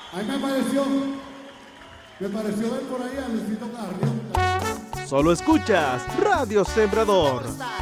A mí me pareció ver por ahí a Luisito Carrión. Solo escuchas Radio Sembrador.